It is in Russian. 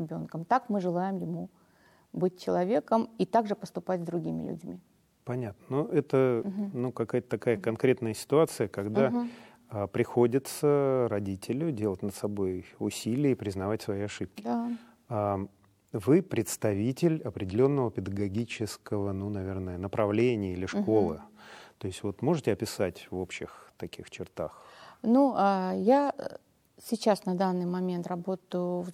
ребенком. Так мы желаем ему быть человеком и также поступать с другими людьми. Понятно. Но это какая-то такая конкретная ситуация, когда приходится родителю делать над собой усилия и признавать свои ошибки. Да. Вы представитель определенного педагогического, наверное, направления или школы. То есть вот можете описать в общих таких чертах? Я сейчас на данный момент работаю в